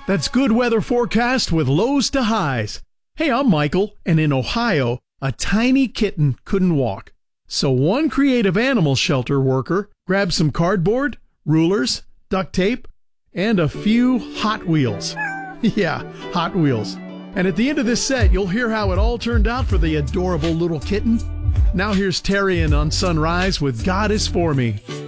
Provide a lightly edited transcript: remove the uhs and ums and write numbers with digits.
That's good weather forecast with lows to highs. Hey, I'm Michael, and in Ohio, a tiny kitten couldn't walk. So one creative animal shelter worker grabbed some cardboard, rulers, duct tape, and a few Hot Wheels. Yeah, Hot Wheels. And at the end of this set, you'll hear how it all turned out for the adorable little kitten. Now here's Terry and on Sunrise with God Is For Me.